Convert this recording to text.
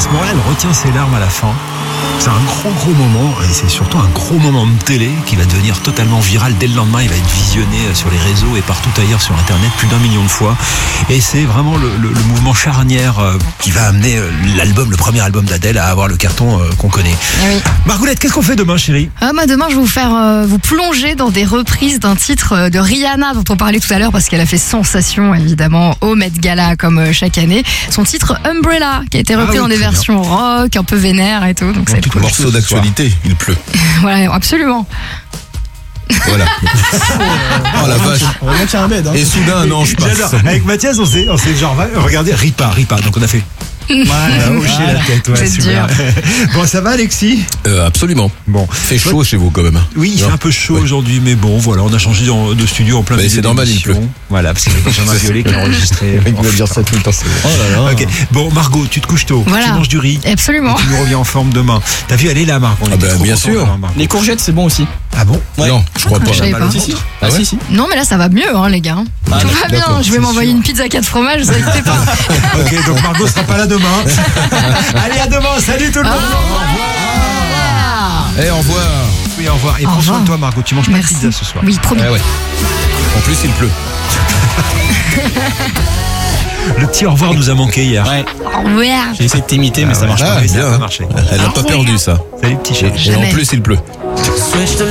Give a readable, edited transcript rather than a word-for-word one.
ce moment-là, elle retient ses larmes à la fin. C'est un gros moment, et c'est surtout un gros moment de télé qui va devenir totalement viral. Dès le lendemain, il va être visionné sur les réseaux et partout ailleurs sur Internet, plus d'1 million de fois. Et c'est vraiment le mouvement charnière qui va amener le premier album d'Adèle à avoir le carton qu'on connaît. Oui. Margoulette, qu'est-ce qu'on fait demain, chérie ? Demain, je vais vous faire vous plonger dans des reprises d'un titre de Rihanna dont on parlait tout à l'heure parce qu'elle a fait sensation évidemment au Met Gala comme chaque année. Son titre Umbrella qui a été repris dans des versions rock, un peu vénère et tout. Donc c'est cool. Morceau d'actualité, il pleut. Voilà, absolument. Voilà. Oh la vache. On va mettre un bed. Et soudain un ange passe. J'adore. Avec Mathias, on s'est genre regardez, ris pas. Donc on a fait. On a hoché la tête, ouais, C'est super. Bon, ça va, Alexis ? Absolument. Bon. Fait chaud chez vous quand même. Oui, il fait Non. un peu chaud Ouais. aujourd'hui, mais bon, voilà, on a changé de studio en plein milieu C'est normal, il d'émission. pleut. Voilà, parce qu'il y avait Benjamin Violet qui a enregistré. Il va dire ça tout le temps. Oh là là. Ok. Bon, Margot, tu te couches tôt. Voilà. Tu manges du riz. Absolument. Tu nous reviens en forme demain. T'as vu, elle est là, Margot. On Ah était ben, trop bien contents sûr. d'avoir Margot. Les courgettes, c'est bon aussi. Ah bon ? Ouais. Non, je crois pas. Je savais pas. Si, si. Ah ouais si. Non, mais là, ça va mieux, hein, les gars. Ah, Tout va bien. d'accord, Je vais c'est m'envoyer une pizza 4 fromages, vous inquiétez pas. Ok, donc Margot sera pas là demain. Allez, à demain. Salut tout le monde. Eh, au revoir. Oui, au revoir. Et Au prends soin revoir. de toi, Margot. Tu manges pas de Merci. pizza ce soir. Oui, promis. Eh ouais. En plus, il pleut. Le petit au revoir nous a manqué hier. Ouais. Ouais. J'ai essayé de t'imiter, mais ça marche pas. Ah, oui, ça a bien. pas marché. Elle n'a pas perdu ça. Salut, petit chat. Et en Jamais. plus, il pleut.